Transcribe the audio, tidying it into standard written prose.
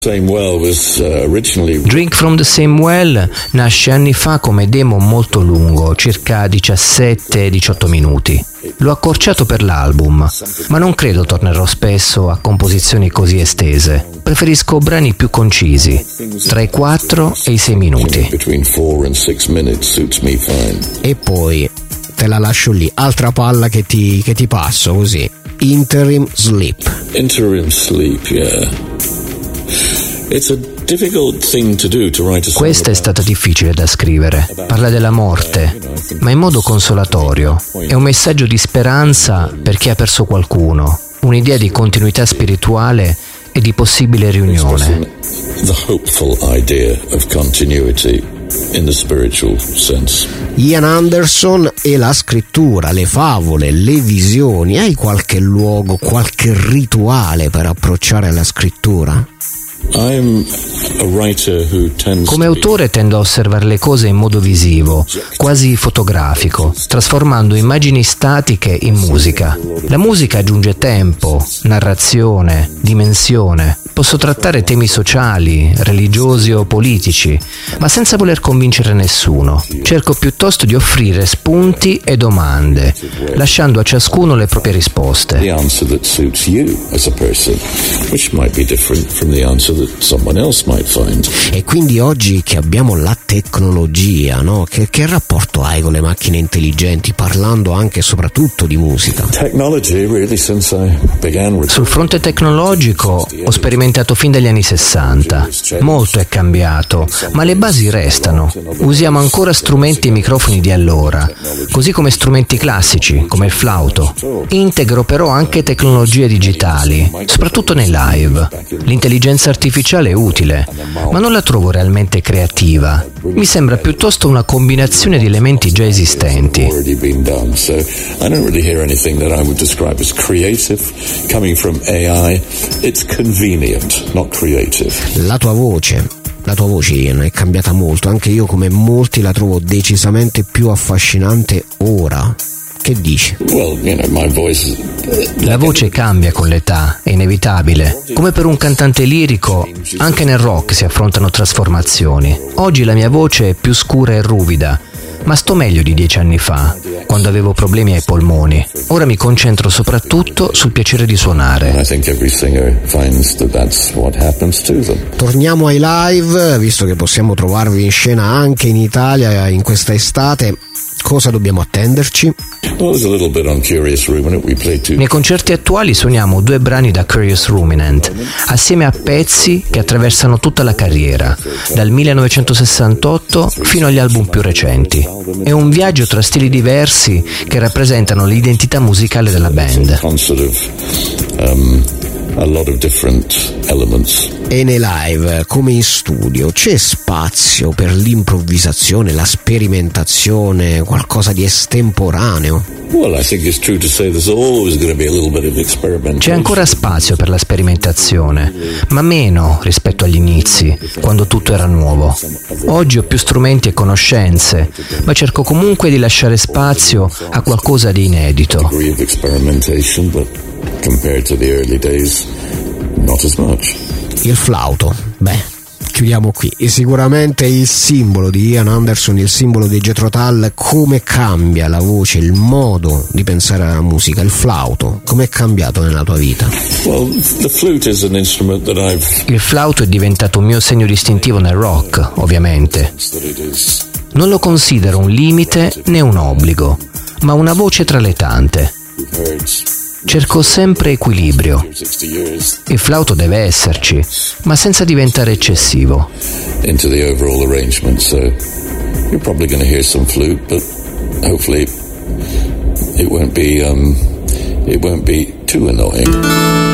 Drink from the Same Well nasce anni fa come demo molto lungo, circa 17-18 minuti. L'ho accorciato per l'album, ma non credo tornerò spesso a composizioni così estese. Preferisco brani più concisi, tra i 4 e i 6 minuti. E poi te la lascio lì, altra palla che ti passo così. Interim Sleep. Interim Sleep, yeah. Questa è stata difficile da scrivere. Parla della morte, ma in modo consolatorio. È un messaggio di speranza per chi ha perso qualcuno, un'idea di continuità spirituale e di possibile riunione. The hopeful idea of continuity in the spiritual sense. Ian Anderson e la scrittura, le favole, le visioni. Hai qualche luogo, qualche rituale per approcciare la scrittura? Come autore tendo a osservare le cose in modo visivo, quasi fotografico, trasformando immagini statiche in musica. La musica aggiunge tempo, narrazione, dimensione. Posso trattare temi sociali, religiosi o politici, ma senza voler convincere nessuno. Cerco piuttosto di offrire spunti e domande, lasciando a ciascuno le proprie risposte. The answer that suits you as a person, which might be different from the answer that someone else might find. E quindi oggi che abbiamo la tecnologia, no? Che rapporto hai con le macchine intelligenti, parlando anche e soprattutto di musica? Sul fronte tecnologico ho sperimentato fin dagli anni 60. Molto è cambiato, ma le basi restano. Usiamo ancora strumenti e microfoni di allora, così come strumenti classici, come il flauto. Integro però anche tecnologie digitali, soprattutto nei live. L'intelligenza artificiale è utile, ma non la trovo realmente creativa. Mi sembra piuttosto una combinazione di elementi già esistenti. La tua voce, Ian, è cambiata molto. Anche io, come molti, la trovo decisamente più affascinante ora. Che dici? La voce cambia con l'età, è inevitabile. Come per un cantante lirico, anche nel rock si affrontano trasformazioni. Oggi la mia voce è più scura e ruvida, ma sto meglio di 10 anni fa, quando avevo problemi ai polmoni. Ora mi concentro soprattutto sul piacere di suonare. Torniamo ai live, visto che possiamo trovarvi in scena anche in Italia in questa estate. Cosa dobbiamo attenderci? Nei concerti attuali suoniamo 2 brani da Curious Ruminant, assieme a pezzi che attraversano tutta la carriera, dal 1968 fino agli album più recenti. È un viaggio tra stili diversi che rappresentano l'identità musicale della band. A lot of different elements. E nei live, come in studio, c'è spazio per l'improvvisazione, la sperimentazione, qualcosa di estemporaneo? C'è ancora spazio per la sperimentazione, ma meno rispetto agli inizi, quando tutto era nuovo. Oggi ho più strumenti e conoscenze, ma cerco comunque di lasciare spazio a qualcosa di inedito. Compared to the early days, not as much. Il flauto, chiudiamo qui. E sicuramente il simbolo di Ian Anderson, il simbolo di Jethro Tull. Come cambia la voce, il modo di pensare alla musica, il flauto, come è cambiato nella tua vita? Il flauto è diventato un mio segno distintivo nel rock, ovviamente. Non lo considero un limite né un obbligo, ma una voce tra le tante. Cerco sempre equilibrio. Il flauto deve esserci, ma senza diventare eccessivo. Into the overall arrangement, so you're probably going to hear some flute, but hopefully it won't be too annoying.